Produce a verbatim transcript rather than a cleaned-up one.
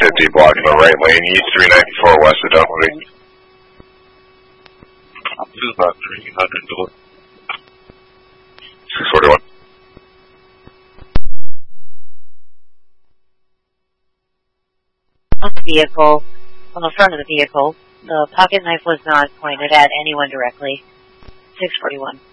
fifty, blocking the right lane, east three ninety-four, west of Dunwoody. This is about three hundred to look. six forty-one. On the vehicle, on the front of the vehicle, the pocket knife was not pointed at anyone directly. six forty-one.